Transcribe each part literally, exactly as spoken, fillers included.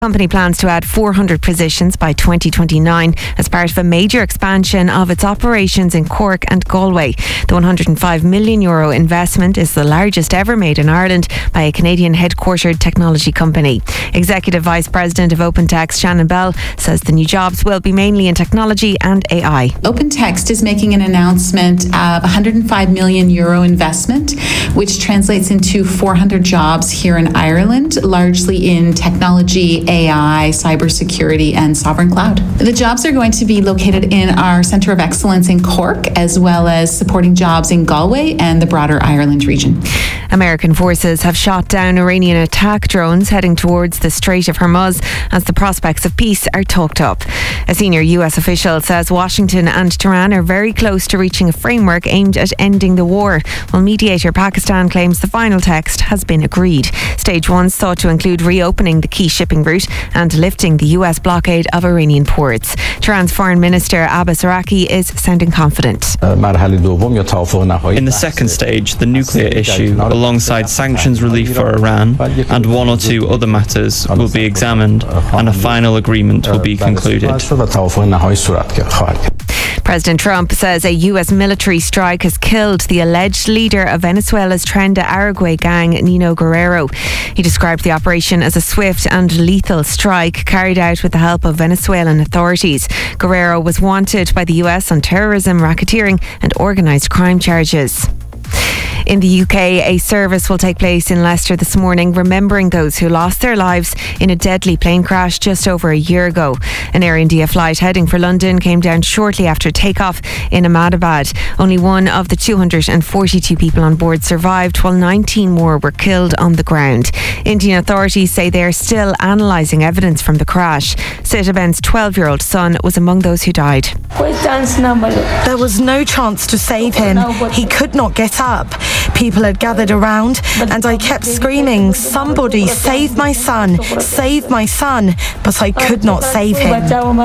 company plans to add four hundred positions by twenty twenty-nine as part of a major expansion of its operations in Cork and Galway. The one hundred five million euro investment is the largest ever made in Ireland by a Canadian headquartered technology company. Executive Vice President of OpenText, Shannon Bell, says the new jobs will be mainly in technology and A I. OpenText is making an announcement of one hundred five million euro investment, which translates into four hundred jobs here in Ireland, largely in technology, A I, cybersecurity, and sovereign cloud. The jobs are going to be located in our Centre of Excellence in Cork, as well as supporting jobs in Galway and the broader Ireland region. American forces have shot down Iranian attack drones heading towards the Strait of Hormuz as the prospects of peace are talked up. A senior U S official says Washington and Tehran are very close to reaching a framework aimed at ending the war, while mediator Pakistan claims the final text has been agreed. Stage one's thought to include reopening the key shipping route and lifting the U S blockade of Iranian ports. Tehran's Foreign Minister Abbas Araki is sounding confident. In the second stage, the nuclear issue, alongside sanctions relief for Iran and one or two other matters, will be examined and a final agreement will be concluded. President Trump says a U S military strike has killed the alleged leader of Venezuela's Tren de Aragua gang, Nino Guerrero. He described the operation as a swift and lethal strike carried out with the help of Venezuelan authorities. Guerrero was wanted by the U S on terrorism, racketeering and organised crime charges. In the U K, a service will take place in Leicester this morning, remembering those who lost their lives in a deadly plane crash just over a year ago. An Air India flight heading for London came down shortly after takeoff in Ahmedabad. Only one of the two hundred forty-two people on board survived, while nineteen more were killed on the ground. Indian authorities say they are still analysing evidence from the crash. Sitaben's twelve-year-old son was among those who died. There was no chance to save him. He could not get up. People had gathered around and I kept screaming, "Somebody save my son, save my son," but I could not save him.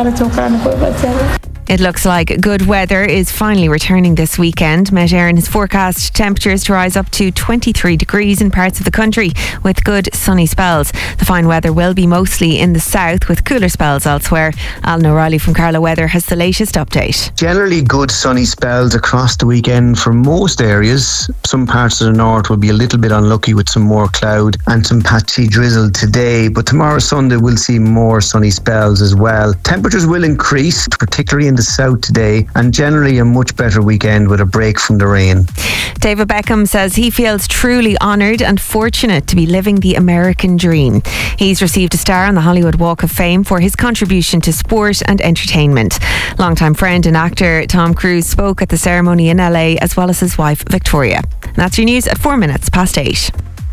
It looks like good weather is finally returning this weekend. Met Éireann has forecast temperatures to rise up to twenty-three degrees in parts of the country with good sunny spells. The fine weather will be mostly in the south with cooler spells elsewhere. Alan O'Reilly from Carlow Weather has the latest update. Generally good sunny spells across the weekend for most areas. Some parts of the north will be a little bit unlucky with some more cloud and some patchy drizzle today, but tomorrow Sunday we'll see more sunny spells as well. Temperatures will increase, particularly in the south today, and generally a much better weekend with a break from the rain. David Beckham says he feels truly honoured and fortunate to be living the American dream. He's received a star on the Hollywood Walk of Fame for his contribution to sport and entertainment. Longtime friend and actor Tom Cruise spoke at the ceremony in L A, as well as his wife Victoria. And that's your news at four minutes past eight.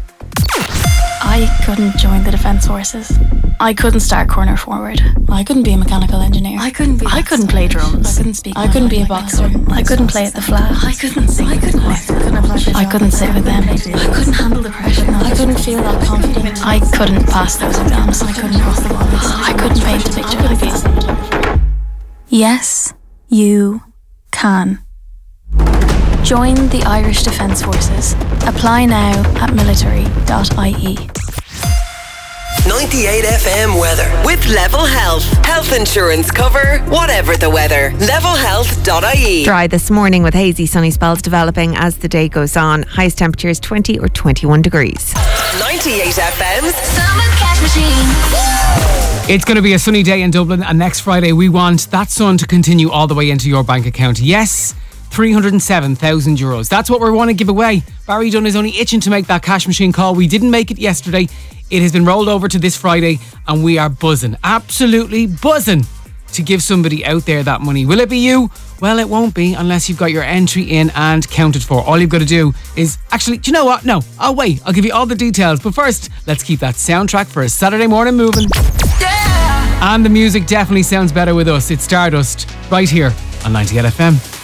I couldn't join the Defence Forces. I couldn't start corner forward. I couldn't be a mechanical engineer. I couldn't be. I couldn't play drums. I couldn't speak. I couldn't be a boxer. I couldn't play at the flag. I couldn't sing. I couldn't I, I couldn't sit with them. I couldn't handle the pressure. I couldn't feel that confident. I couldn't pass those exams. I couldn't cross the line. I couldn't paint a picture like this. Yes, you can. Join the Irish Defence Forces. Apply now at military dot I E. ninety-eight F M weather with Level Health. Health insurance cover, whatever the weather. level health dot I E. Dry this morning with hazy sunny spells developing as the day goes on. Highest temperatures twenty or twenty-one degrees. ninety-eight F M's Summer Cash Machine. It's going to be a sunny day in Dublin, and next Friday we want that sun to continue all the way into your bank account. Yes, three hundred seven thousand euros. That's what we want to give away. Barry Dunn is only itching to make that cash machine call. We didn't make it yesterday. It has been rolled over to this Friday and we are buzzing, absolutely buzzing to give somebody out there that money. Will it be you? Well, it won't be unless you've got your entry in and counted for. All you've got to do is actually, do you know what? No, I'll wait. I'll give you all the details. But first, let's keep that soundtrack for a Saturday morning moving. Yeah! And the music definitely sounds better with us. It's Stardust right here on ninety-eight F M.